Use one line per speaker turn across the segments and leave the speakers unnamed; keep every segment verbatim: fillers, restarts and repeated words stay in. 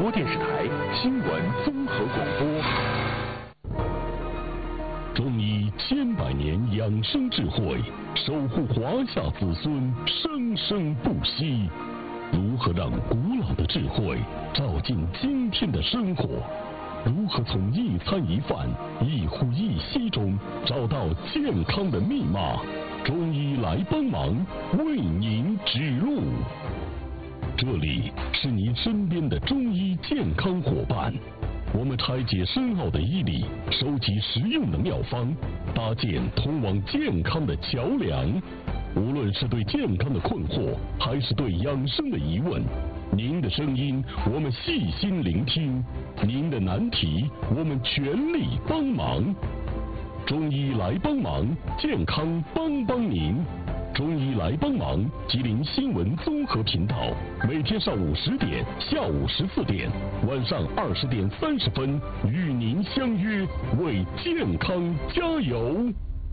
播电视台新闻综合广播。中医千百年养生智慧，守护华夏子孙生生不息。如何让古老的智慧照进今天的生活？如何从一餐一饭、一呼一吸中找到健康的密码？中医来帮忙，为您指路。这里是您身边的中医健康伙伴，我们拆解深奥的医理，收集实用的妙方，搭建通往健康的桥梁。无论是对健康的困惑，还是对养生的疑问，您的声音我们细心聆听，您的难题我们全力帮忙。中医来帮忙，健康帮帮您。中医来帮忙，吉林新闻综合频道，每天上午十点、下午十四点、晚上二十点三十分，与您相约，为健康加油。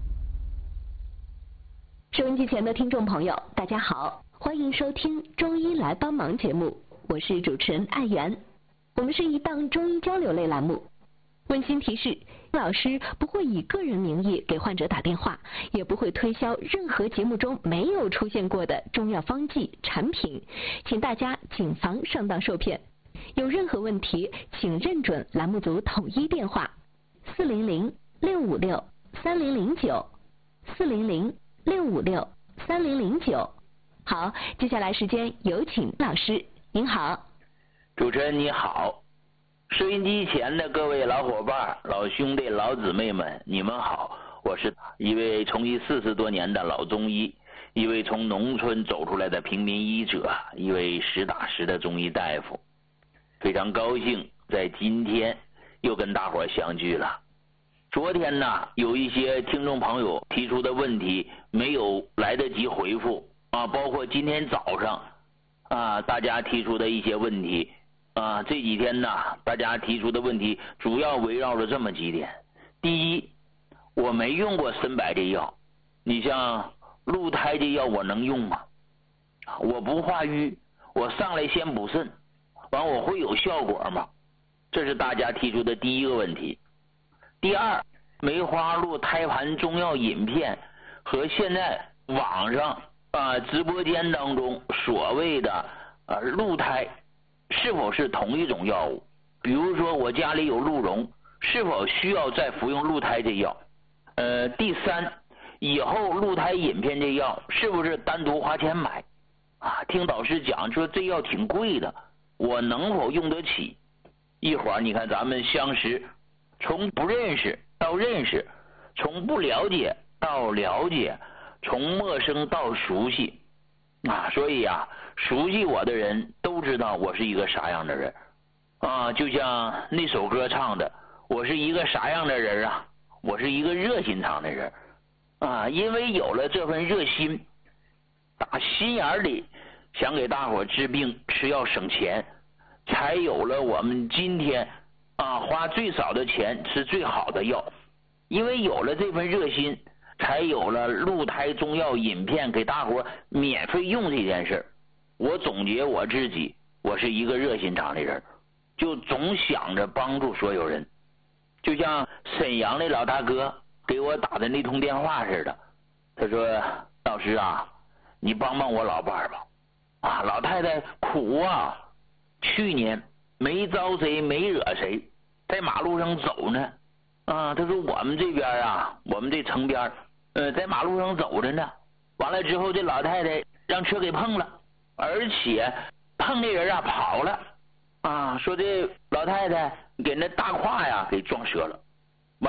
收音机前的听众朋友，大家好，欢迎收听《中医来帮忙》节目，我是主持人艾媛。我们是一档中医交流类栏目。温馨提示，老师不会以个人名义给患者打电话，也不会推销任何节目中没有出现过的中药方剂产品，请大家谨防上当受骗。有任何问题，请认准栏目组统一电话四零零六五六三零零九四零零六五六三零零九。好，接下来时间有请老师。您好。
主持人你好，收音机前的各位老伙伴、老兄弟、老姊妹们，你们好！我是一位从医四十多年的老中医，一位从农村走出来的平民医者，一位实打实的中医大夫。非常高兴在今天又跟大伙相聚了。昨天呢，有一些听众朋友提出的问题没有来得及回复啊，包括今天早上啊，大家提出的一些问题。啊，这几天呢，大家提出的问题主要围绕着这么几点。第一，我没用过参柏这药，你像鹿胎这药我能用吗？我不化瘀，我上来先补肾，完我会有效果吗？这是大家提出的第一个问题。第二，梅花鹿胎盘中药饮片和现在网上啊直播间当中所谓的啊鹿胎是否是同一种药物？比如说我家里有鹿茸，是否需要再服用鹿胎这药？呃，第三，以后鹿胎饮片这药是不是单独花钱买？啊，听导师讲说这药挺贵的，我能否用得起？一会儿你看咱们相识，从不认识到认识，从不了解到了解，从陌生到熟悉。啊，所以啊，熟悉我的人都知道我是一个啥样的人啊，就像那首歌唱的，我是一个啥样的人啊？我是一个热心肠的人啊，因为有了这份热心，打心眼里想给大伙治病吃药省钱，才有了我们今天啊花最少的钱吃最好的药。因为有了这份热心，才有了鹿胎中药饮片给大伙免费用这件事。我总结我自己，我是一个热心肠的人，就总想着帮助所有人。就像沈阳的老大哥给我打的那通电话似的，他说：老师啊，你帮帮我老伴儿吧，啊，老太太苦啊，去年没招谁没惹谁，在马路上走呢，啊，他说我们这边啊，我们这城边呃，在马路上走着呢，完了之后这老太太让车给碰了，而且碰的人啊跑了，啊，说这老太太给那大胯呀给撞折了，